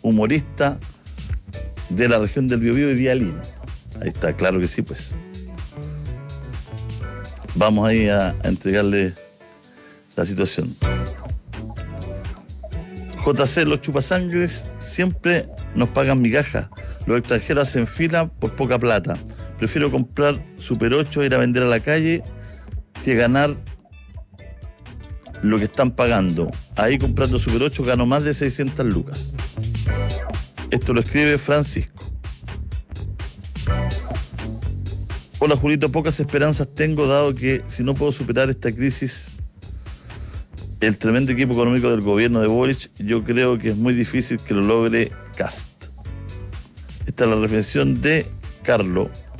humorista de la región del Biobío y Vialina. Ahí está, claro que sí, pues. Vamos ahí a entregarle la situación. JC, los chupasangres siempre nos pagan migajas. Los extranjeros hacen fila por poca plata. Prefiero comprar Super 8 e ir a vender a la calle que ganar lo que están pagando. Ahí comprando Super 8 gano más de 600 lucas. Esto lo escribe Francisco. Hola Julito, pocas esperanzas tengo dado que si no puedo superar esta crisis, el tremendo equipo económico del gobierno de Boric, yo creo que es muy difícil que lo logre Kast. Esta es la reflexión de Carlos